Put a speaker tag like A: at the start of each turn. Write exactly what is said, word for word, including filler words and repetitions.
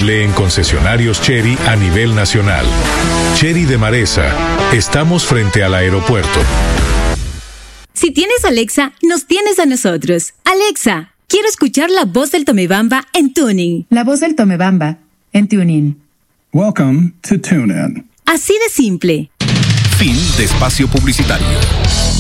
A: disponible en concesionarios Chery a nivel nacional. Chery de Maresa. Estamos frente al aeropuerto.
B: Si tienes Alexa, nos tienes a nosotros. Alexa, quiero escuchar la voz del Tomebamba en Tuning.
C: La voz del Tomebamba en Tuning.
D: Welcome to TuneIn.
B: Así de simple.
E: Fin de espacio publicitario.